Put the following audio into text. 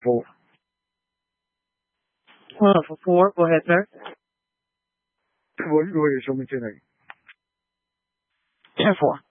4. For 4, go ahead, sir. What is your mistake? 10-4.